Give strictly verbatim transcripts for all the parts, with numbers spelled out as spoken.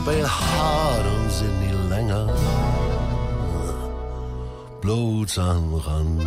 Bij Haaren sind die länger, bloß am Rand.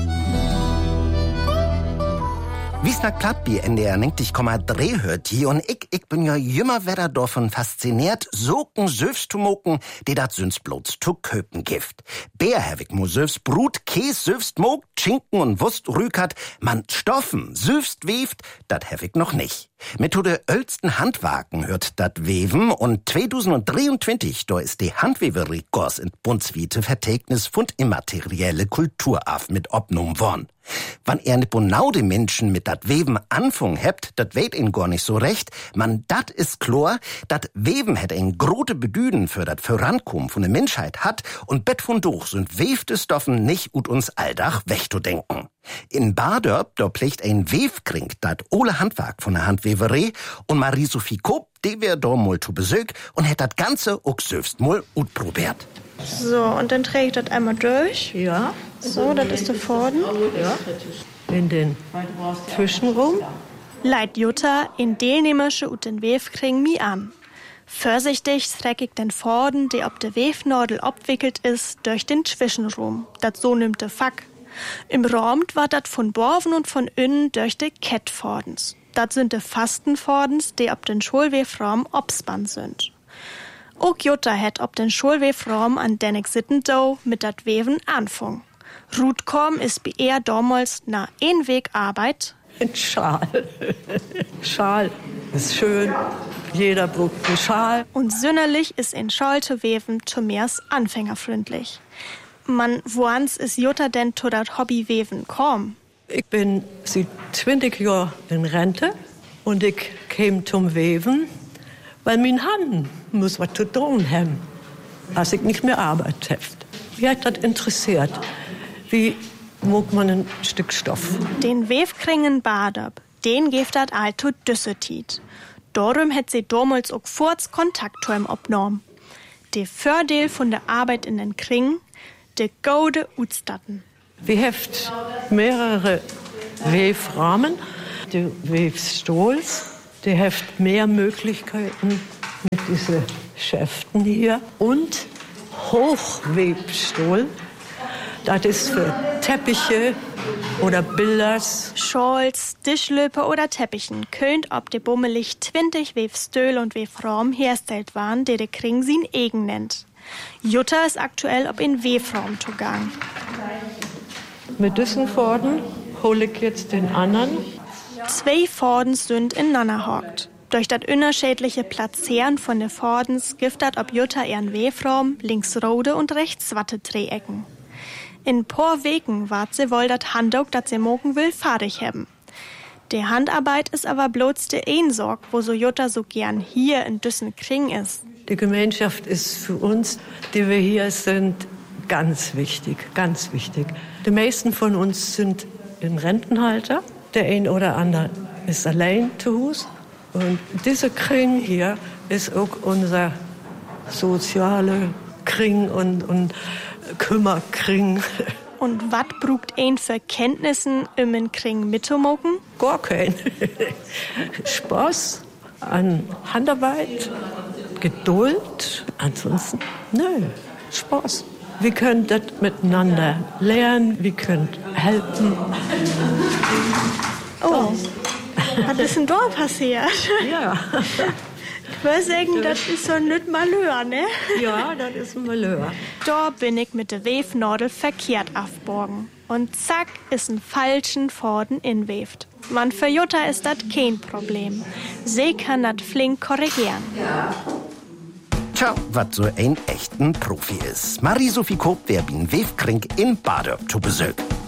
Wie's na klappt, wie N D R neunzig Komma drei hört hier und ich, ich bin ja jümmer wieder davon fasziniert, soken söfst zu moken, die dat süns bloß zu köpen gift. Bär hewig mo söfst Brut, Käs söfst mokt, Schinken und Wurst rükert, man Stoffen söfst weft, dat hewig noch nicht. Mit de ölsten Handwagen hört dat Weven und zweitausenddreiundzwanzig, da ist die Handweverikors in Bundswiete Vertägnis von immaterielle Kulturarf mit obnum worn. Wann er nicht genau die Menschen mit dat Weven anfang hebt, dat weht ihn gar nicht so recht. Man, dat is klar, dat Weven hätt ein grote Bedüden für dat Vorankommen von der Menschheit hat und bet von durch sind wefte Stoffen nicht ut uns alldach wegzudenken. In Badörp, da pflegt ein Wefkring, dat ole Handwerk von der Handweverei und Marie-Sophie Kopp, die wär da mal zu Besuch und hätt dat Ganze auch selbst mal ut probiert. So, und dann träge ich das einmal durch. Ja. So, das ist der Vorden. Ja. In den Zwischenraum. Leit Jutta in Delnehmersche ut den Wefkring mi an. Vorsichtig streck ich den Vorden, der ob der Wefnordel abwickelt ist, durch den Zwischenraum. Dat so nimmt de Fack. Im Raum war dat von Borven und von innen durch de Kettvordens. Dat sind de Fastenvordens, die ob den Schulwefraum obspann sind. Ook Jutta het ob den Schulwefraum an den ich sitten do mit dat Weven anfang. Rutkom ist bei er damals na ein Weg Arbeit. Ein Schal. Schal ist schön. Jeder braucht einen Schal. Und sünnerlich ist ein Schal zu weven zumeers anfängerfreundlich. Man, woans ist Jutta denn zu dat Hobby weven kom? Ich bin seit zwanzig Jahren in Rente und ich käme zum Weven, weil mein Hand muss was zu tun haben, als ich nicht mehr Arbeit habe. Mich hat das interessiert. Wie mag man ein Stück Stoff? Den Wefkringen Badab, den gibt dat alto Düssetit. Darum hat sie damals auch kurz Kontakt zu ihm abgenommen. Der Vorteil von der Arbeit in den Kring, de gode Utstatten. Wir haben mehrere Wefrahmen, die Wefstohls, die haben mehr Möglichkeiten mit diesen Schäften hier. Und Hochwebstohl, das ist für Teppiche oder Bilders. Schals, Tischlöper oder Teppichen könnt ob de bummelig zwanzig Wefstöhl und Wefraum herstellt waren, die de Kring sin eigen nennt. Jutta ist aktuell ob in Wefraum zugang. Mit diesen Vorden hole ich jetzt den anderen. Zwei Vordens sind ineinander hockt. Durch das unterschiedliche Platzieren von den Vordens gibt dat ob Jutta ihren Wefraum links rode und rechts watte Dreiecken. In paar Wegen wart sie wohl dat Handwerk, dat sie mogen will, fertig haben. Die Handarbeit ist aber bloß de Einsorg, wo so Jutta so gern hier in Düssen Kring ist. Die Gemeinschaft ist für uns, die wir hier sind, ganz wichtig, ganz wichtig. Die meisten von uns sind in Rentenhalter. Der ein oder andere ist allein zu Hause. Und dieser Kring hier ist auch unser sozialer Kring und, und Kümmerkring. Und was braucht ein für Kenntnissen um den Kring mitzumoken? Gar kein. Spaß an Handarbeit, Geduld, ansonsten, nö, Spaß. Wir können das miteinander lernen, wir können helfen. Oh, was ist denn da passiert? Ja. Ich würde sagen, das ist so nicht Malheur, ne? Ja, das ist ein Malheur. Da bin ich mit der Wefnadel verkehrt aufborgen. Und zack, ist ein falschen Vorden inweft. Man, für Jutta ist das kein Problem. Sie kann das flink korrigieren. Tja, was so ein echten Profi ist. Marie-Sophie Kopp, wer bin Wefkring in Badörp zu Besuch.